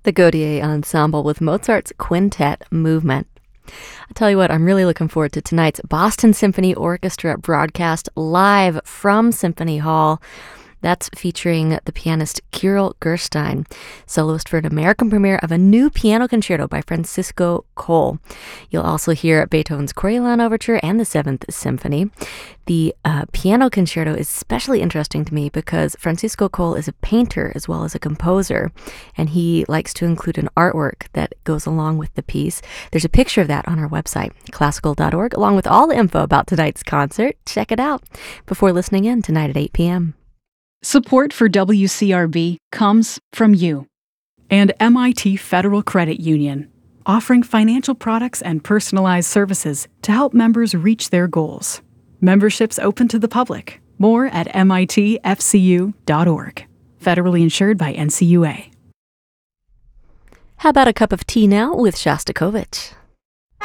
the Gaudier Ensemble with Mozart's Quintet Movement. I tell you what, I'm really looking forward to tonight's Boston Symphony Orchestra broadcast live from Symphony Hall. That's featuring the pianist Kirill Gerstein, soloist for an American premiere of a new piano concerto by Francisco Cole. You'll also hear Beethoven's Coriolan Overture and the Seventh Symphony. The piano concerto is especially interesting to me because Francisco Cole is a painter as well as a composer, and he likes to include an artwork that goes along with the piece. There's a picture of that on our website, classical.org, along with all the info about tonight's concert. Check it out before listening in tonight at 8 p.m. Support for WCRB comes from you and MIT Federal Credit Union, offering financial products and personalized services to help members reach their goals. Memberships open to the public. More at mitfcu.org. Federally insured by NCUA. How about a cup of tea now with Shostakovich?